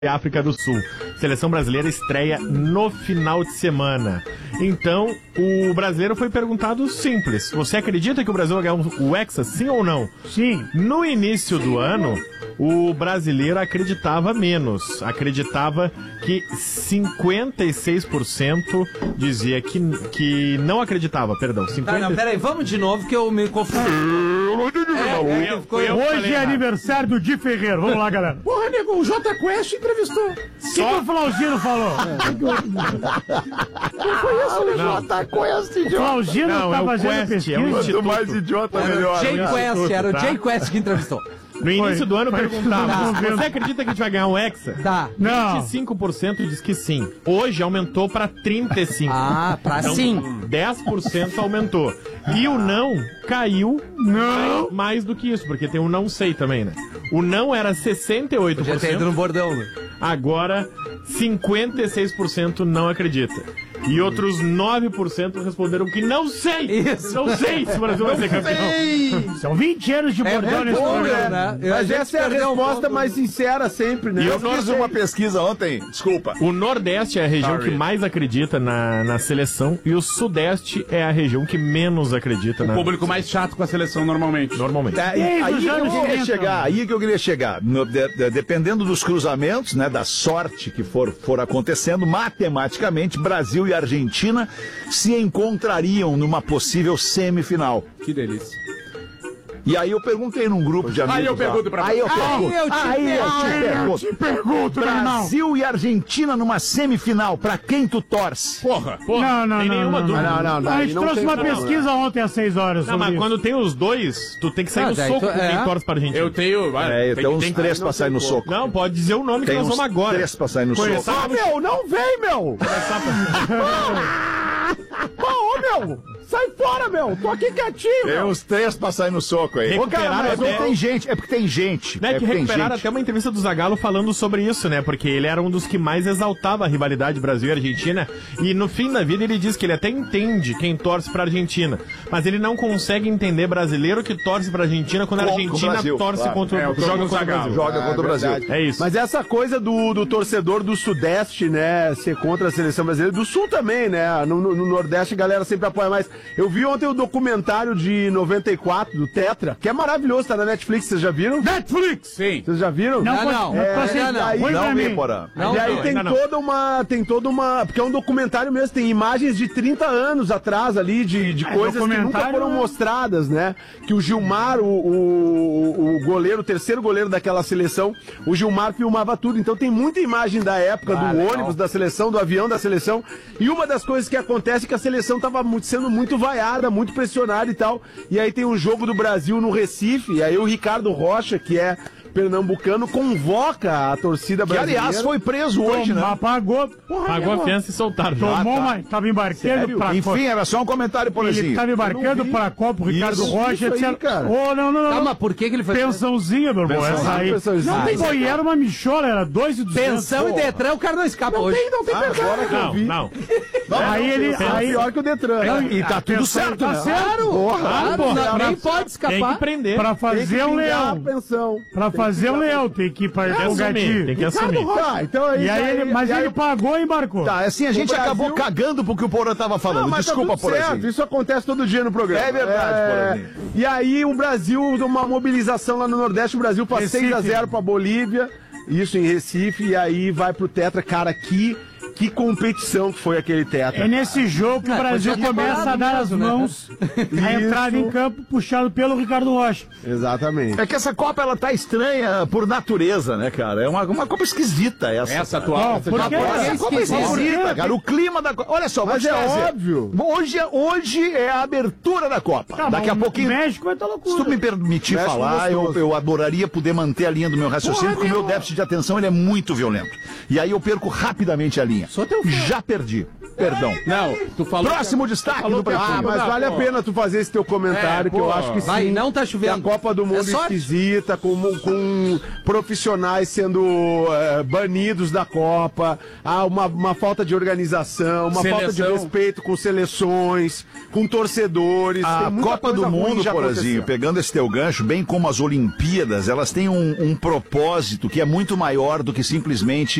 África do Sul. Seleção brasileira estreia no final de semana. Então, o brasileiro foi perguntado simples. Você acredita que o Brasil vai ganhar o Hexa, sim ou não? Sim. No início do ano, o brasileiro acreditava menos. Acreditava que 56% dizia que não acreditava, perdão. 50... Não, peraí, vamos de novo que eu me confundi. Hoje é aniversário do Di Ferreiro. Vamos lá, galera. Porra, nego, o J Quest entrevistou. O que o Flauzino falou? Não foi isso, né? J Quest, O idiota. Flauzino Não, tá é o fazendo Quest, pesquisa. é o instituto. Quanto mais idiota, melhor. Jay Quest, era o tá? Jay Quest que entrevistou. No início do ano Foi. perguntava, Tá. você acredita que a gente vai ganhar um Hexa? Tá. Não. 25% diz que sim. Hoje aumentou para 35%. Ah, pra Então, sim. 10% aumentou. E o não caiu mais do que isso, porque tem o não sei também, né? O não era 68%. Já tem ido no bordão, né? Agora, 56% não acredita. E outros 9% responderam que não sei! Isso. Não sei se o Brasil vai ser campeão. São 20 anos de bordão nesse bom, programa. né? Mas essa é a resposta mais sincera sempre, né? E Eu eu fiz uma pesquisa ontem, desculpa. O Nordeste é a região Sorry. que mais acredita na seleção e o Sudeste é a região que menos acredita na Público mais chato com a seleção normalmente. normalmente. Aí Desde os que eu anos queria 90. chegar, aí que eu queria chegar. Dependendo dos cruzamentos, né, da sorte que for acontecendo, matematicamente, Brasil e Argentina se encontrariam numa possível semifinal. Que delícia. E aí eu perguntei num grupo de amigos. Aí eu pergunto pra Aí eu pergunto. Eu te pergunto, irmão. Brasil e Argentina numa semifinal, pra quem tu torce? Porra. Não, tem nenhuma dúvida. A gente trouxe uma pesquisa ontem às 6 horas. Não, sobre mas isso. quando tem os dois, tu tem que sair no daí soco tu- com quem é. torce pra Argentina. Eu tenho... Tem uns três pra sair no soco. Não, pode dizer o nome que Tem nós uns vamos agora. três pra sair no soco. Começar no- meu, não vem, meu! Ô, meu! Sai fora, meu! Tô aqui quietinho, Tem uns três pra sair no soco aí. Ô, cara, Recuperaram mas até- não tem gente. É porque tem gente. Né, É que porque tem recuperaram gente. até uma entrevista do Zagallo falando sobre isso, né? Porque ele era um dos que mais exaltava a rivalidade Brasil e Argentina. E no fim da vida ele diz que ele até entende quem torce pra Argentina. Mas ele não consegue entender brasileiro que torce pra Argentina quando a Contra o Argentina Brasil, torce claro. contra É, o joga do contra o Zagallo. Brasil. Joga contra o Brasil. verdade. É isso. Mas essa coisa do torcedor do Sudeste, né, ser contra a seleção brasileira, do Sul também, né, no Nordeste a galera sempre apoia mais. Eu vi ontem o documentário de 94 do Tetra, que é maravilhoso, tá na Netflix, vocês já viram? Netflix! Sim. Vocês já viram? Não, Não, não, não, não, não. Ruim pra Não mim. vi, Porã. Não, e aí não, tem ainda não. toda uma, porque é um documentário mesmo, tem imagens de 30 anos atrás ali, de coisas que nunca documentário, foram né? mostradas, né? Que o Gilmar, o goleiro, o terceiro goleiro daquela seleção, o Gilmar filmava tudo, então tem muita imagem da época, do legal. ônibus da seleção, do avião da seleção, e uma das coisas que acontece é que a seleção tava sendo muito vaiada, muito pressionada e tal, e aí tem um jogo do Brasil no Recife, e aí o Ricardo Rocha, que é pernambucano, convoca a torcida Que, brasileira. aliás, foi preso hoje, né? Pagou. Pagou a fiança e soltaram. Tomou tá. uma. Tava embarcando pra Enfim, era só um comentário, Ele Porazinho. tava embarcando pra Copa, o Ricardo Isso, Rocha, isso aí, etc. cara. Ô, não. Calma, por que ele foi... Pensãozinha, meu irmão. Essa aí. Pensãozinha. Não tem Ah, boi, era uma michola, era 2.200. Pensão e Detran, o cara não escapa hoje. Não tem verdade que eu Não, vi. não. Aí ele. Aí, Pior que o Detran. Não, E tá tudo pensão certo, tá né? certo. Claro, não, nem pode Tem que escapar. prender. Pra Tem que fazer um pingar leão. a pensão. Pra fazer um leão, tem que ir pra Tem que o assumir. gatinho. Tem que assumir. Tá, então aí. E aí ele, mas e aí- ele pagou e embarcou. Tá, assim a gente Brasil- acabou cagando pro que o Porã tava falando. Não, mas Desculpa, tá tudo certo, Porazinho. isso acontece todo dia no programa. É verdade, Porazinho. E aí o Brasil, uma mobilização lá no Nordeste, o Brasil faz Recife. 6-0 pra Bolívia, isso em Recife, e aí vai pro Tetra. Cara, que competição que foi aquele Tetra. É nesse jogo que o Brasil podia ter começa a parado dar as mesmo, né? mãos à entrada em campo, puxado pelo Ricardo Rocha. Exatamente. É que essa Copa, ela tá estranha por natureza, né, cara? É uma Copa esquisita essa. Essa cara. atual. Por quê? Essa Copa é esquisita, cara. O clima da Copa. Olha só, vou Mas te é dizer. óbvio. Hoje é a abertura da Copa. Tá, Daqui a mas pouquinho. O México vai estar Se loucura. tu me permitir México falar, gostoso. eu adoraria poder manter a linha do meu raciocínio, porque o meu déficit de atenção ele é muito violento. E aí eu perco rapidamente a linha. Sou teu fã. Já perdi. Perdão. Não, tu falou. Próximo destaque do Pretinho. Mas vale a pena tu fazer esse teu comentário, que eu acho que Vai, sim. não tá Que chovendo. a Copa do Mundo É sorte. esquisita, com profissionais sendo banidos da Copa, há uma falta de organização, uma falta de Seleção. respeito com seleções, com torcedores. A Tem muita Copa coisa do ruim Mundo, já Porazinho, acontecendo. pegando esse teu gancho, bem como as Olimpíadas, elas têm um propósito que é muito maior do que simplesmente